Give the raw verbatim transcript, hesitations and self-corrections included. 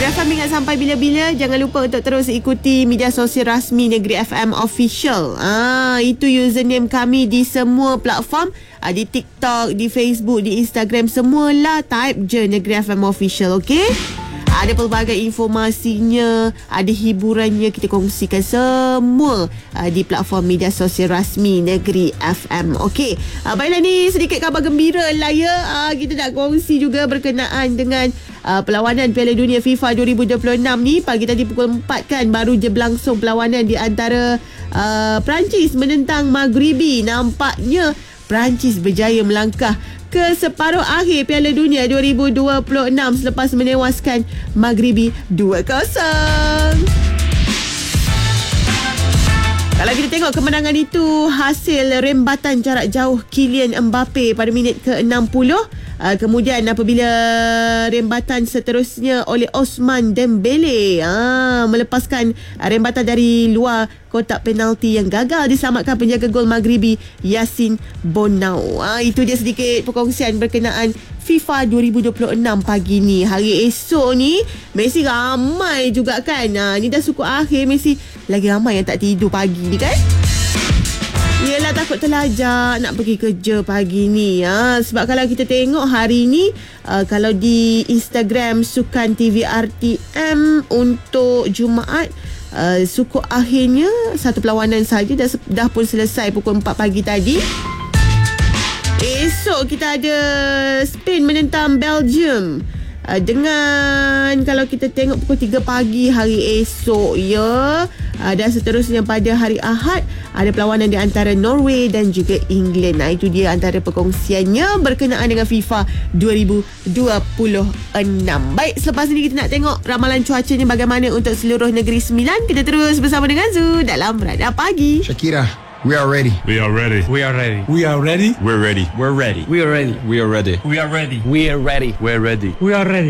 F M ingat sampai bila-bila. Jangan lupa untuk terus ikuti media sosial rasmi Negeri F M Official. Ah, itu username kami di semua platform. Ah, di TikTok, di Facebook, di Instagram, semualah type je Negeri F M Official, okey? Ada pelbagai informasinya, ada hiburannya, kita kongsikan semua uh, di platform media sosial rasmi Negeri F M. Okey, uh, baiklah, ni sedikit khabar gembira lah ya. Uh, kita nak kongsi juga berkenaan dengan uh, perlawanan Piala Dunia FIFA dua ribu dua puluh enam ni. Pagi tadi pukul empat kan, baru je berlangsung perlawanan di antara uh, Perancis menentang Maghribi. Nampaknya Perancis berjaya melangkah ke separuh akhir Piala Dunia dua ribu dua puluh enam selepas menewaskan Maghribi dua kosong. Kalau kita tengok kemenangan itu hasil rembatan jarak jauh Kylian Mbappe pada minit ke enam puluh. Uh, kemudian apabila rembatan seterusnya oleh Ousmane Dembele uh, melepaskan uh, rembatan dari luar kotak penalti yang gagal diselamatkan penjaga gol Maghribi Yacine Bonau. Uh, itu dia sedikit perkongsian berkenaan FIFA dua ribu dua puluh enam pagi ni. Hari esok ni Messi ramai juga kan. Uh, ni dah suku akhir, Messi lagi ramai yang tak tidur pagi ni kan. Yelah, takut terlajak nak pergi kerja pagi ni ha. Sebab kalau kita tengok hari ni uh, kalau di Instagram Sukan T V R T M untuk Jumaat, uh, suku akhirnya satu perlawanan saja dah, dah pun selesai pukul empat pagi tadi. Esok kita ada Spain menentang Belgium. Uh, dengan kalau kita tengok pukul tiga pagi hari esok ya. Uh, dan seterusnya pada hari Ahad ada perlawanan di antara Norway dan juga England. Nah, itu dia antara perkongsiannya berkenaan dengan FIFA dua ribu dua puluh enam. Baik, selepas ini kita nak tengok ramalan cuacanya bagaimana untuk seluruh negeri sembilan. Kita terus bersama dengan Zu dalam Radar Pagi. Shakira, we are ready. We are ready. We are ready. We are ready. We're ready. We're ready. We are ready. We are ready. We are ready. We are ready. We're ready. We are ready.